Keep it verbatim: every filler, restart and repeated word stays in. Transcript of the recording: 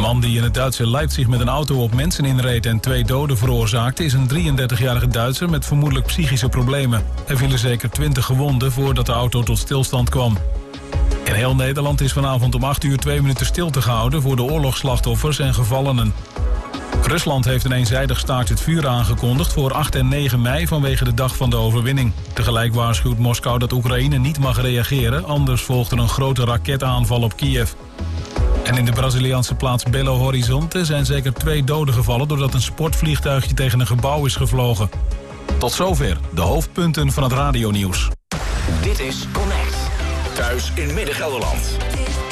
man die in het Duitse Leipzig met een auto op mensen inreed en twee doden veroorzaakte is een drieëndertigjarige Duitser met vermoedelijk psychische problemen. Er vielen zeker twintig gewonden voordat de auto tot stilstand kwam. In heel Nederland is vanavond om acht uur twee minuten stilte gehouden voor de oorlogsslachtoffers en gevallenen. Rusland heeft een eenzijdig staakt het vuur aangekondigd voor acht en negen mei vanwege de dag van de overwinning. Tegelijk waarschuwt Moskou dat Oekraïne niet mag reageren, anders volgt er een grote raketaanval op Kiev. En in de Braziliaanse plaats Belo Horizonte zijn zeker twee doden gevallen doordat een sportvliegtuigje tegen een gebouw is gevlogen. Tot zover de hoofdpunten van het radionieuws. Dit is Connect. Thuis in Midden-Gelderland.